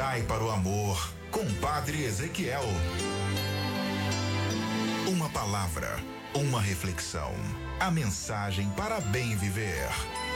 Sai para o amor, com Padre Ezequiel. Uma palavra, uma reflexão. A mensagem para bem viver.